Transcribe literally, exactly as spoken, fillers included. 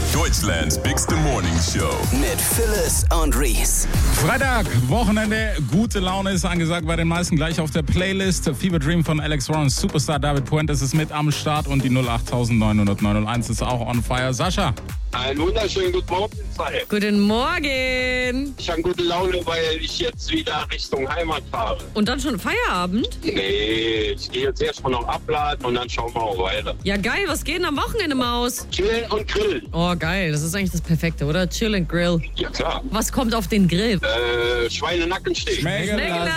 Deutschlands bigste Morning Show. Mit Phyllis und Reese. Freitag, Wochenende, gute Laune ist angesagt bei den meisten gleich auf der Playlist. Fever Dream von Alex Warren, Superstar David Puentes ist mit am Start und die null acht neun null null eins ist auch on fire. Sascha. Einen wunderschönen guten Morgen, Israel. Guten Morgen. Ich habe gute Laune, weil ich jetzt wieder Richtung Heimat fahre. Und dann schon Feierabend? Nee, ich gehe jetzt erstmal noch abladen und dann schauen wir auch weiter. Ja geil, was geht denn am Wochenende, Maus? Chillen und grillen. Oh geil, das ist eigentlich das Perfekte, oder? Chill and Grill. Ja klar. Was kommt auf den Grill? Äh, Schweinenackensteak. Schmecken Schmecken lassen.